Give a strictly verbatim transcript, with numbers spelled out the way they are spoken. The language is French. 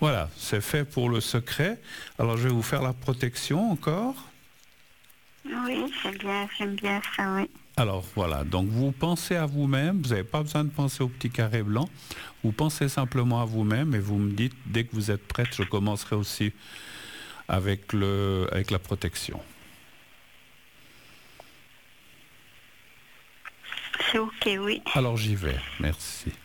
Voilà, c'est fait pour le secret. Alors je vais vous faire la protection encore. Oui, c'est bien, j'aime bien ça, oui. Alors voilà, donc vous pensez à vous-même, vous n'avez pas besoin de penser au petit carré blanc, vous pensez simplement à vous-même et vous me dites, dès que vous êtes prête, je commencerai aussi avec, le, avec la protection. C'est ok, oui. Alors j'y vais, merci.